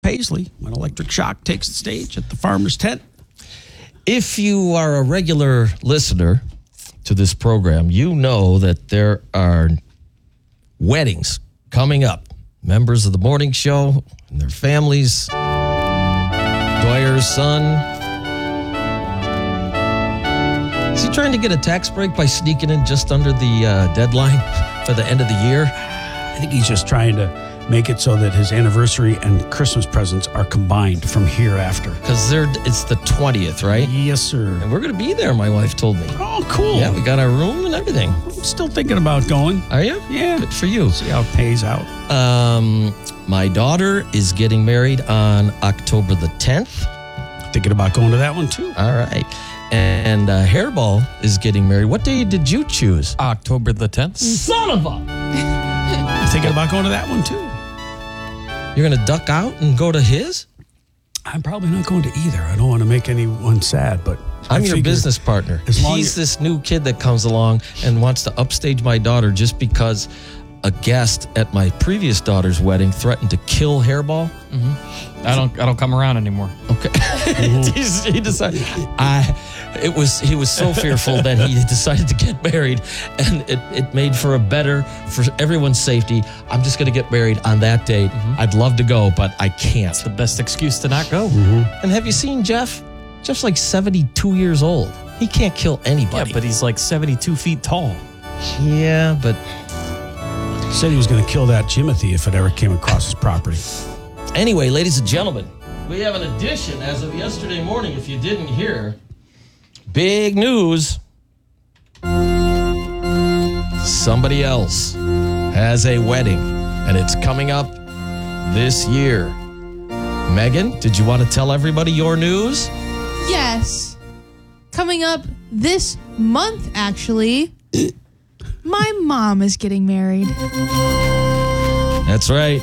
Paisley when Electric Shock takes the stage at the Farmer's Tent. If you are a regular listener to this program, you know that there are weddings coming up. Members of the morning show and their families. Dwyer's son. Is he trying to get a tax break by sneaking in just under the deadline for the end of the year? I think he's just trying to make it so that his anniversary and Christmas presents are combined from hereafter. Because it's the 20th, right? Yes, sir. And we're going to be there, my wife told me. Oh, cool. Yeah, we got our room and everything. I'm still thinking about going. Are you? Yeah. Good for you. See how it pays out. My daughter is getting married on October the 10th. Thinking about going to that one, too. All right. And Hairball is getting married. What day did you choose? October the 10th. Son of a... Thinking about going to that one, too. You're going to duck out and go to his? I'm probably not going to either. I don't want to make anyone sad, but I'm your business partner. He's this new kid that comes along and wants to upstage my daughter just because a guest at my previous daughter's wedding threatened to kill Hairball. Mm-hmm. I don't come around anymore. Okay. He decided. He was so fearful that he decided to get married, and it made for everyone's safety. I'm just going to get married on that date. Mm-hmm. I'd love to go, but I can't. It's the best excuse to not go. Mm-hmm. And have you seen Jeff? Jeff's like 72 years old. He can't kill anybody. Yeah, but he's like 72 feet tall. Yeah, but... He said he was going to kill that Jimothy if it ever came across his property. Anyway, ladies and gentlemen, we have an addition as of yesterday morning, if you didn't hear. Big news. Somebody else has a wedding, and it's coming up this year. Megan, did you want to tell everybody your news? Yes. Coming up this month, actually, my mom is getting married. That's right.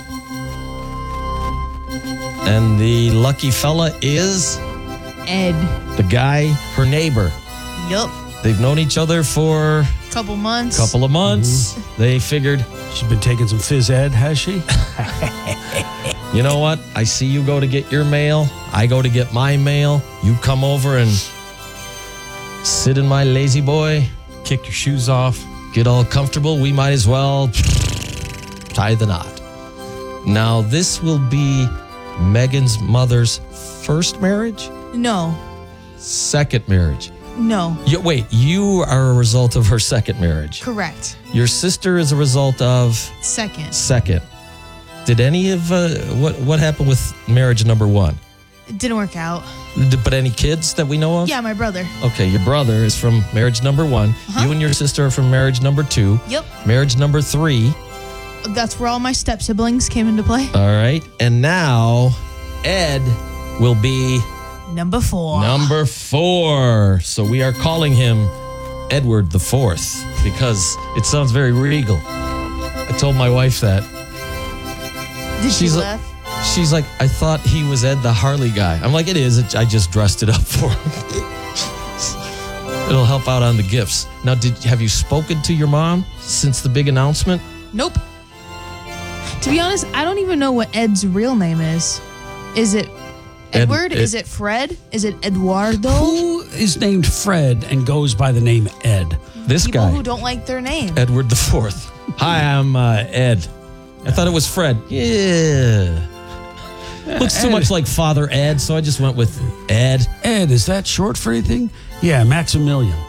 And the lucky fella is... Ed. The guy, her neighbor. Yup. They've known each other for... Couple of months. Mm-hmm. They figured... She's been taking some phys ed, has she? You know what? I see you go to get your mail. I go to get my mail. You come over and sit in my lazy boy. Kick your shoes off. Get all comfortable. We might as well tie the knot. Now, this will be Megan's mother's first marriage? No. Second marriage? No. Wait, you are a result of her second marriage? Correct. Your sister is a result of? Second. Did any of, what happened with marriage number one? It didn't work out. But any kids that we know of? Yeah, my brother. Okay, your brother is from marriage number one. Uh-huh. You and your sister are from marriage number two. Yep. Marriage number three. That's where all my step-siblings came into play. All right. And now, Ed will be... Number four. So we are calling him Edward the Fourth because it sounds very regal. I told my wife that. Did she laugh? She's like, I thought he was Ed the Harley guy. I'm like, it is. I just dressed it up for him. It'll help out on the gifts. Now, have you spoken to your mom since the big announcement? Nope. To be honest, I don't even know what Ed's real name is. Is it Edward? Is it Fred? Is it Eduardo? Who is named Fred and goes by the name Ed? This People guy. Who don't like their name. Edward the Fourth. Hi, I'm Ed. I thought it was Fred. Yeah. Looks too much like Father Ed, so I just went with Ed. Ed, is that short for anything? Yeah, Maximilian.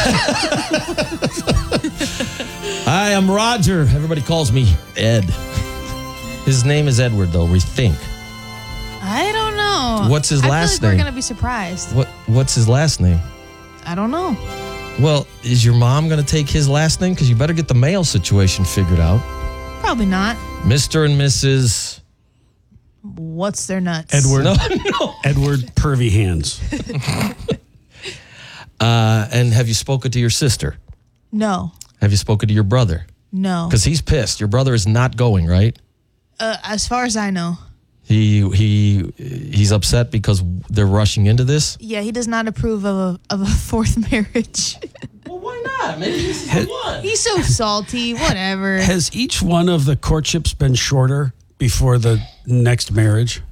Hi, I'm Roger. Everybody calls me Ed. His name is Edward, though, we think. I don't know. What's his last name? We're going to be surprised. What's his last name? I don't know. Well, is your mom going to take his last name? Because you better get the mail situation figured out. Probably not. Mr. and Mrs. What's their nuts? Edward. No. Edward Pervy Hands. And have you spoken to your sister? No. Have you spoken to your brother? No. Because he's pissed. Your brother is not going, right? As far as I know. He's upset because they're rushing into this? Yeah, he does not approve of a fourth marriage. Well, why not? Maybe this is the one. He's so salty. Whatever. Has each one of the courtships been shorter before the next marriage?